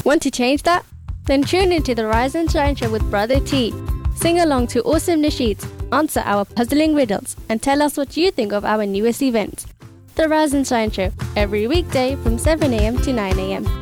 Want to change that? Then tune into the Rise and Shine Show with Brother T. Sing along to awesome nasheeds, answer our puzzling riddles, and tell us what you think of our newest events. The Rise and Shine Show, every weekday from 7 a.m. to 9 a.m.